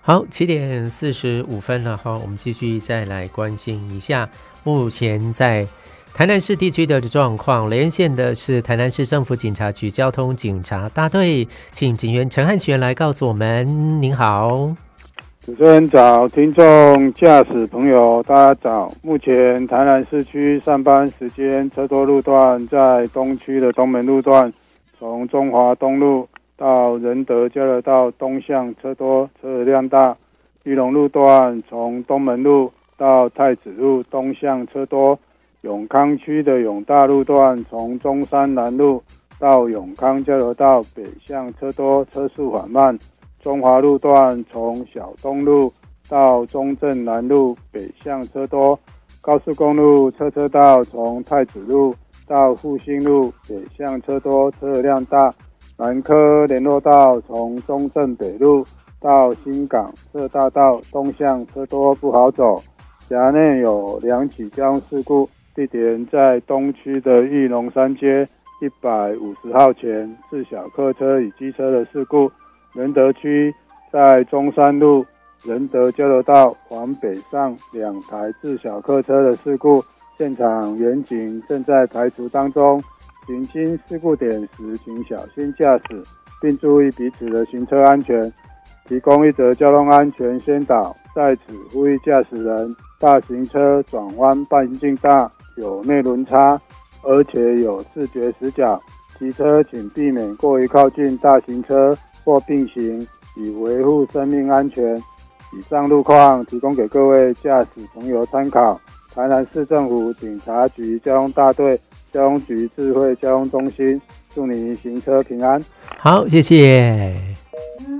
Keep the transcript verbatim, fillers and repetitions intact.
好，七点四十五分了哈，我们继续再来关心一下目前在台南市地区的状况。连线的是台南市政府警察局交通警察大队，请警员陈汉全来告诉我们。您好。 主持人早，听众驾驶朋友大家早。目前台南市区上班时间车多路段，在东区的东门路段，从中华东路到仁德交流道东向车多，车辆大。裕隆路段从东门路到太子路东向车多。永康区的永大路段从中山南路到永康交流道北向车多，车速缓慢。中华路段从小东路到中正南路北向车多。高速公路车车道从太子路到复兴路北向车多，车辆大。南科联络道从中正北路到新港社大道东向车多，不好走。辖内有两起交通事故，地点在东区的裕隆三街一百五十号前，自小客车与机车的事故。仁德区在中山路仁德交流道往北上两台自小客车的事故，现场员警正在排除当中。行经事故点时，请小心驾驶，并注意彼此的行车安全。提供一则交通安全宣导，在此呼吁驾驶人：大型车转弯半径大，有内轮差，而且有视觉死角，骑车请避免过于靠近大型车或并行，以维护生命安全。以上路况提供给各位驾驶朋友参考。台南市政府警察局交通大队交通局智慧交通中心，祝你行车平安。 好，谢谢。